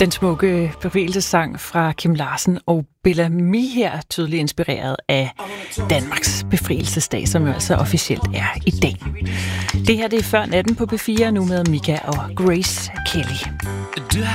Den smukke befrielsessang fra Kim Larsen og Bella Me her, tydeligt inspireret af Danmarks befrielsesdag, som jo altså officielt er i dag. Det her det er Før Natten på P4, nu med Mika og Grace Kelly.